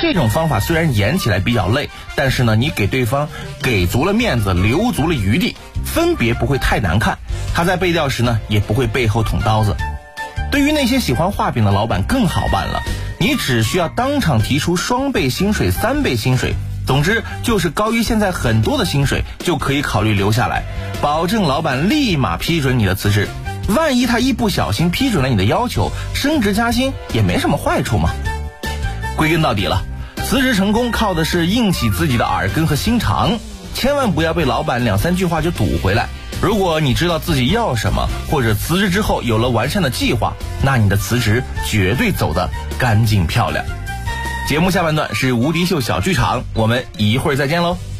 这种方法虽然演起来比较累，但是呢，你给对方给足了面子，留足了余地，分别不会太难看，他在背调时呢也不会背后捅刀子。对于那些喜欢画饼的老板更好办了，你只需要当场提出双倍薪水、3倍薪水，总之就是高于现在很多的薪水，就可以考虑留下来，保证老板立马批准你的辞职。万一他一不小心批准了你的要求，升职加薪也没什么坏处嘛。归根到底了，辞职成功靠的是硬起自己的耳根和心肠，千万不要被老板2、3句话就堵回来。如果你知道自己要什么，或者辞职之后有了完善的计划，那你的辞职绝对走得干净漂亮。节目下半段是无敌秀小剧场，我们一会儿再见喽。